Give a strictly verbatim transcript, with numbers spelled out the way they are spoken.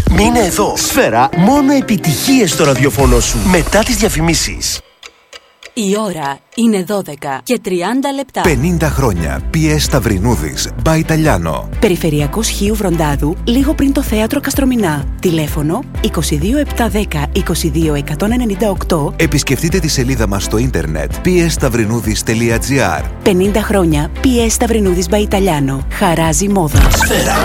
Μείνε εδώ. Σφαίρα, μόνο επιτυχίες στο ραδιοφωνό σου. Μετά τις διαφημίσεις. Η ώρα είναι δώδεκα και τριάντα λεπτά. πενήντα χρόνια. πι ες Σταυρινούδης. By Italiano. Περιφερειακός Χίου Βροντάδου, λίγο πριν το θέατρο Καστρομηνά. Τηλέφωνο είκοσι δύο επτακόσια δέκα είκοσι δύο εκατόν ενενήντα οκτώ. Επισκεφτείτε τη σελίδα μας στο ίντερνετ πι ες σταυρινούδης τελεία τζι άρ. πενήντα χρόνια πι ες Σταυρινούδης by Italiano. Χαράζει μόδα. Σφαίρα,